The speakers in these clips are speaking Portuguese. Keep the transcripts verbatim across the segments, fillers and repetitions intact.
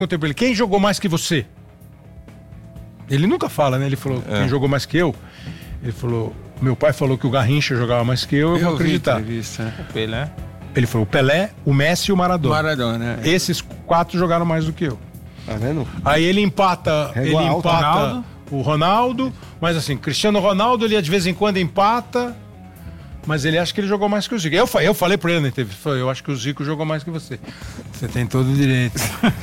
perguntei pra ele, quem jogou mais que você? Ele nunca fala, né? Ele falou, é. quem jogou mais que eu? Ele falou, meu pai falou que o Garrincha jogava mais que eu, eu, eu vou acreditar. O Pelé. Ele falou, o Pelé, o Messi e o Maradona. Maradona, é. Esses quatro jogaram mais do que eu. Tá vendo? Aí ele empata, ele alto, empata Ronaldo. o Ronaldo, mas assim, Cristiano Ronaldo, ele de vez em quando empata, mas ele acha que ele jogou mais que o Zico. Eu, eu falei pra ele na entrevista, eu acho que o Zico jogou mais que você. Você tem todo o direito.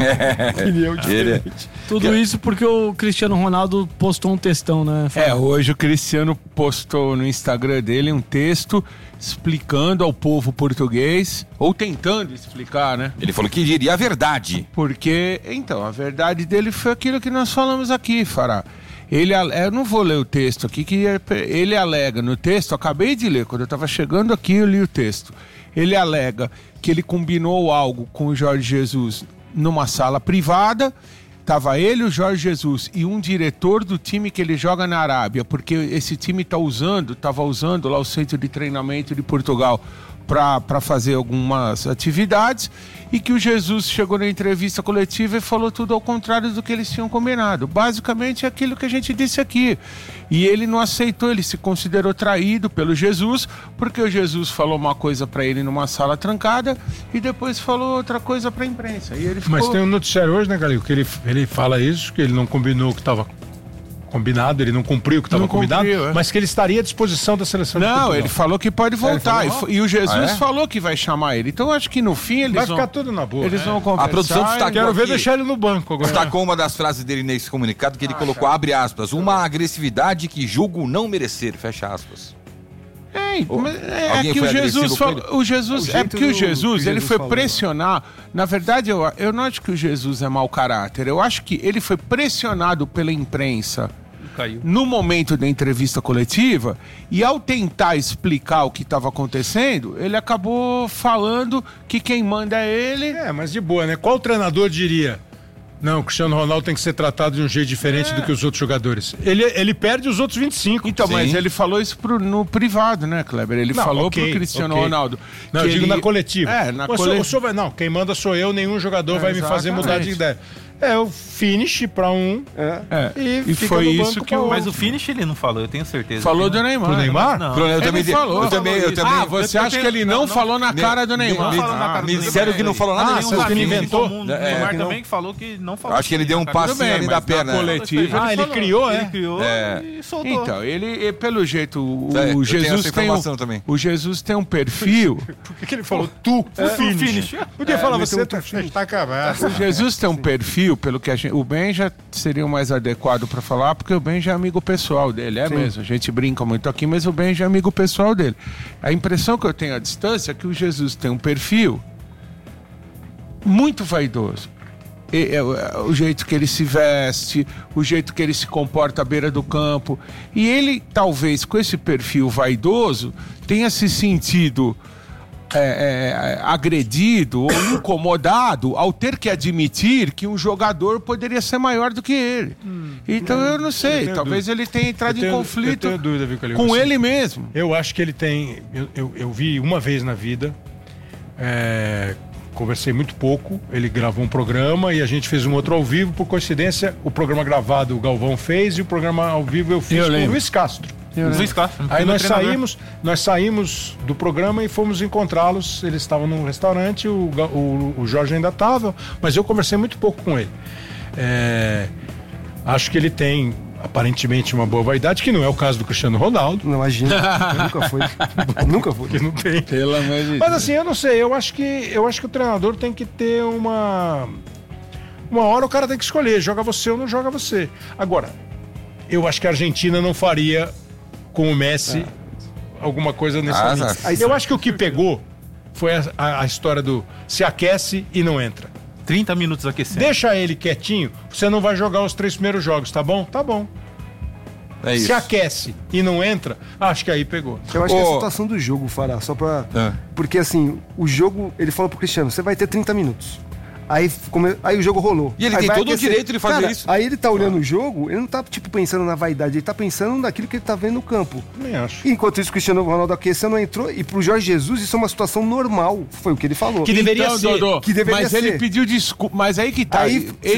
Opinião diferente. Tudo isso porque o Cristiano Ronaldo postou um textão, né? É, hoje o Cristiano postou no Instagram dele um texto explicando ao povo português, ou tentando explicar, né? Ele falou que diria a verdade. Porque, então, a verdade dele foi aquilo que nós falamos aqui, Fará. Ele, eu não vou ler o texto aqui, que ele alega no texto, acabei de ler, quando eu estava chegando aqui eu li o texto. Ele alega que ele combinou algo com o Jorge Jesus numa sala privada, estava ele, o Jorge Jesus e um diretor do time que ele joga na Arábia, porque esse time tá usando, estava usando lá o centro de treinamento de Portugal para fazer algumas atividades, e que o Jesus chegou na entrevista coletiva e falou tudo ao contrário do que eles tinham combinado. Basicamente é aquilo que a gente disse aqui. E ele não aceitou, ele se considerou traído pelo Jesus, porque o Jesus falou uma coisa para ele numa sala trancada e depois falou outra coisa para a imprensa. E ele ficou... Mas tem um noticiário hoje, né, Galil, que ele, ele fala isso, que ele não combinou o que estava combinado, ele não cumpriu o que estava combinado, é. mas que ele estaria à disposição da seleção. Não, ele falou que pode voltar. É, e, e o Jesus ah, é? falou que vai chamar ele. Então acho que no fim eles vai vão... ficar tudo na boa. Eles é. vão conversar. A produção destacou. Quero ver aqui, deixar ele no banco agora. Destacou uma das frases dele nesse comunicado que ele ah, colocou, abre aspas, uma agressividade que julgo não merecer, fecha aspas. É, mas é, Alguém é que foi o Jesus, agressivo falou, o Jesus, O é porque o do- Jesus, que ele Jesus foi falou. pressionar. Na verdade, eu, eu não acho que o Jesus é mau caráter. Eu acho que ele foi pressionado pela imprensa Caiu. no momento da entrevista coletiva, e ao tentar explicar o que estava acontecendo, ele acabou falando que quem manda é ele. É, mas de boa, né? Qual treinador diria? Não, o Cristiano Ronaldo tem que ser tratado de um jeito diferente é. do que os outros jogadores. Ele, ele perde os outros vinte e cinco. Então, Sim. mas ele falou isso pro, no privado, né, Kleber? Ele Não, falou okay, pro Cristiano okay. Ronaldo. Não, que eu digo ele... na coletiva. É, na o senhor, coletiva. o senhor vai, não, quem manda sou eu, nenhum jogador É, vai me fazer mudar de ideia. É o finish pra um. É. É. E, E fica foi no isso banco que pra o... Mas o finish ele não falou, eu tenho certeza. Falou que do não. Neymar. Pro Neymar? Não. Eu Ele também, falou. eu também, eu também. Ah, você eu acha tenho- que ele não, não, não. falou na cara do Me- Neymar? me- Não falou na cara do me Neymar. disseram que não falou nada Ah, nenhum. você Os que me amigos. inventou? O É, Neymar que não. também falou que não falou. Acho que ele deu um na cara do passinho Neymar. ali mas da na perna. coletiva Ah, ele falou. criou, Ele é? criou É. e soltou. Então, ele, e pelo jeito, o, É, o eu tenho Jesus essa tem um, informação também. o Jesus tem um perfil. Por que, que ele falou tu? O finish. finish. Podia É, falar ele você, tem um tá, perfil. tá acabado. O Jesus tem um perfil, pelo que a gente, o Ben já seria o mais adequado para falar, porque o Ben já é amigo pessoal dele, é mesmo. A gente brinca muito aqui, mas o Ben já é amigo pessoal dele. A impressão que eu tenho à distância é que o Jesus tem um perfil muito vaidoso. E, é, o- o jeito que ele se veste, o jeito que ele se comporta à beira do campo. E ele, talvez, com esse perfil vaidoso, tenha se sentido é, é, agredido ou incomodado ao ter que admitir que um jogador poderia ser maior do que ele. Então eu não sei, tenho talvez dúvida. ele tenha entrado Eu tenho- em conflito eu tenho dúvida, viu, Calil? com Assim, ele mesmo. Eu acho que ele tem. Eu, eu, eu vi uma vez na vida, é, conversei muito pouco. Ele gravou um programa e a gente fez um outro ao vivo. Por coincidência, o programa gravado o Galvão fez e o programa ao vivo eu fiz Eu com o lembro. Luiz Castro. Luiz Castro. Aí meu nós treinador. saímos, nós saímos do programa e fomos encontrá-los. Eles estavam num restaurante, o, Ga- o, o Jorge ainda estava, mas eu conversei muito pouco com ele. É, acho que ele tem aparentemente uma boa vaidade, que não é o caso do Cristiano Ronaldo. Não, imagina. Nunca foi. Nunca foi. Que não tem. Pelo amor de Mas assim, eu não sei, eu acho que eu acho que o treinador tem que ter uma uma hora o cara tem que escolher, joga você ou não joga você. Agora, eu acho que a Argentina não faria com o Messi alguma coisa nesse Ah, momento. aí- Eu acho que o que pegou foi a, a- a história do se aquece e não entra. trinta minutos aquecendo. Deixa ele quietinho, você não vai jogar os três primeiros jogos, tá bom? Tá bom. É isso. Se aquece e não entra, acho que aí pegou. Eu acho que é Ô. a situação do jogo, Fará, só pra... É. Porque assim, o jogo, ele falou pro Cristiano, você vai ter trinta minutos. Aí, come... aí o jogo rolou. E ele Aí tem vai todo o aquecer. direito de fazer Cara, isso. Aí ele tá olhando o jogo, ele não tá, tipo, pensando na vaidade, ele tá pensando naquilo que ele tá vendo no campo. Nem acho. Enquanto isso, o Cristiano Ronaldo aqueceu, não entrou, e pro Jorge Jesus isso é uma situação normal, foi o que ele falou. Que deveria Então, ser. Dodô, Que deveria mas ser. ele pediu desculpa. Mas aí que tá. Aí, ele